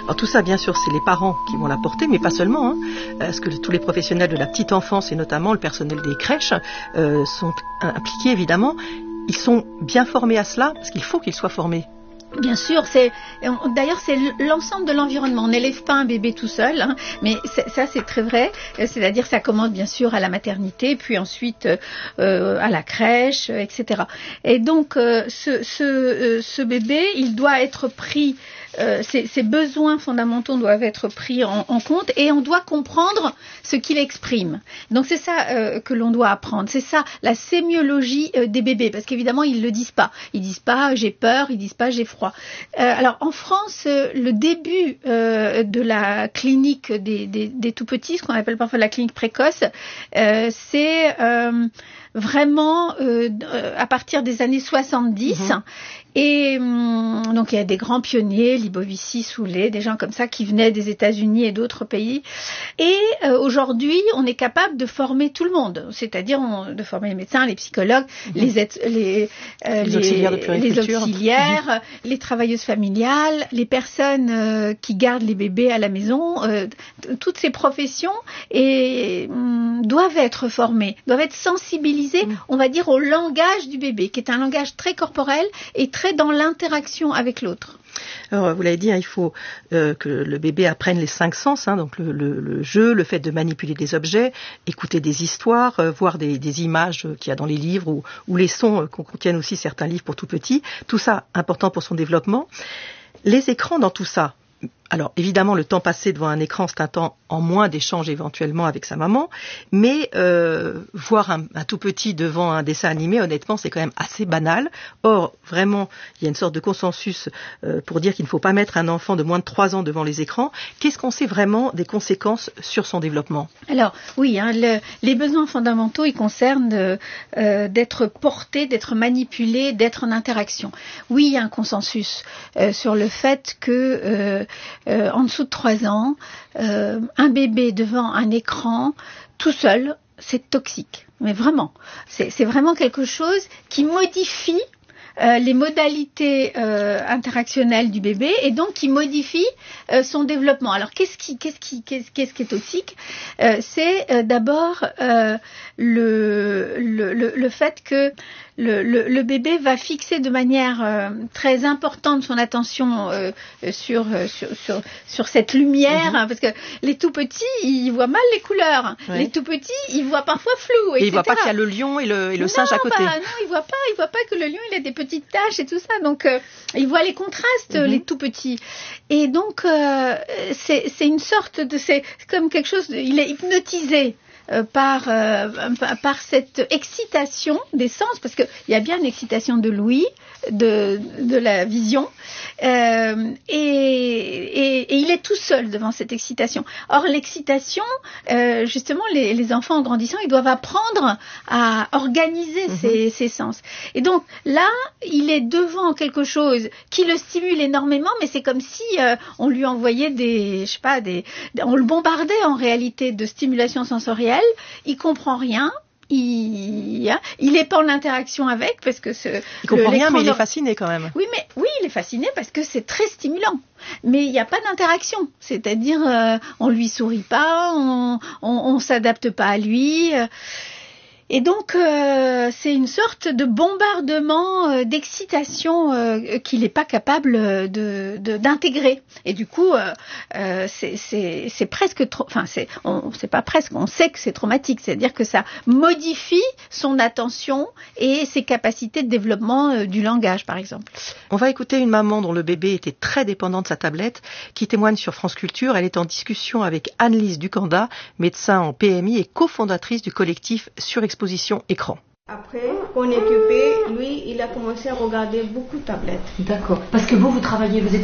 Alors tout ça, bien sûr, c'est les parents qui vont l'apporter, mais pas seulement, hein, parce que tous les professionnels de la petite enfance et notamment le personnel des crèches sont impliqués évidemment. Ils sont bien formés à cela, parce qu'il faut qu'ils soient formés. Bien sûr, d'ailleurs c'est l'ensemble de l'environnement. On n'élève pas un bébé tout seul, hein, mais ça c'est très vrai. C'est-à-dire ça commence bien sûr à la maternité, puis ensuite à la crèche, etc. Et donc ce bébé, il doit être pris. Ses besoins fondamentaux doivent être pris en compte et on doit comprendre ce qu'il exprime. Donc c'est ça que l'on doit apprendre. C'est ça la sémiologie des bébés, parce qu'évidemment ils le disent pas. Ils disent pas j'ai peur, ils disent pas j'ai froid. Alors en France, le début de la clinique des tout petits, ce qu'on appelle parfois la clinique précoce, c'est vraiment à partir des années 70. Et donc il y a des grands pionniers, Libovici, Soulet, des gens comme ça qui venaient des États-Unis et d'autres pays. Et aujourd'hui, on est capable de former tout le monde, c'est-à-dire de former les médecins, les psychologues, les auxiliaires de puériculture, les travailleuses familiales, les personnes qui gardent les bébés à la maison. Toutes ces professions doivent être formées, doivent être sensibilisées, on va dire, au langage du bébé, qui est un langage très corporel et très dans l'interaction avec l'autre. Alors, vous l'avez dit, hein, il faut que le bébé apprenne les 5 sens, hein, donc le jeu, le fait de manipuler des objets, écouter des histoires, voir des images qu'il y a dans les livres ou les sons qu'on contienne aussi certains livres pour tout petit. Tout ça, important pour son développement. Les écrans dans tout ça. Alors, évidemment, le temps passé devant un écran, c'est un temps en moins d'échange éventuellement avec sa maman, mais voir un tout petit devant un dessin animé, honnêtement, c'est quand même assez banal. Or, vraiment, il y a une sorte de consensus pour dire qu'il ne faut pas mettre un enfant de moins de 3 ans devant les écrans. Qu'est-ce qu'on sait vraiment des conséquences sur son développement ? Alors, oui, hein, les besoins fondamentaux, ils concernent d'être porté, d'être manipulé, d'être en interaction. Oui, il y a un consensus sur le fait que en dessous de 3 ans, un bébé devant un écran, tout seul, c'est toxique. Mais vraiment, c'est vraiment quelque chose qui modifie les modalités interactionnelles du bébé et donc qui modifie son développement. Alors qu'est-ce qui est toxique ? C'est d'abord le fait que le bébé va fixer de manière très importante son attention sur cette lumière, hein, parce que les tout petits ils voient mal les couleurs, les tout petits ils voient parfois flou, etc. Et ils voient pas qu'il y a le lion et le singe à côté. Non, ils voient pas que le lion il a des petites taches et tout ça, donc ils voient les contrastes, les tout petits. Et donc c'est une sorte de, c'est comme quelque chose, il est hypnotisé par cette excitation des sens, parce qu'il y a bien une excitation de l'ouïe, de la vision, et il est tout seul devant cette excitation. Or l'excitation, justement, les enfants en grandissant, ils doivent apprendre à organiser ces sens. Et donc là, il est devant quelque chose qui le stimule énormément, mais c'est comme si on lui envoyait on le bombardait en réalité de stimulation sensorielle. Il comprend rien. Il est pas en interaction avec, parce que il comprend rien, mais il est fasciné quand même. Oui, il est fasciné parce que c'est très stimulant. Mais il n'y a pas d'interaction, c'est-à-dire on lui sourit pas, on s'adapte pas à lui. Et donc, c'est une sorte de bombardement d'excitation qu'il n'est pas capable d'intégrer. Et du coup, c'est presque trop. Enfin, c'est pas presque. On sait que c'est traumatique. C'est-à-dire que ça modifie son attention et ses capacités de développement du langage, par exemple. On va écouter une maman dont le bébé était très dépendant de sa tablette, qui témoigne sur France Culture. Elle est en discussion avec Anne-Lise Ducanda, médecin en PMI et cofondatrice du collectif Surexposition écran. Après qu'on est occupé, lui, il a commencé à regarder beaucoup de tablettes. D'accord. Parce que vous travaillez, vous êtes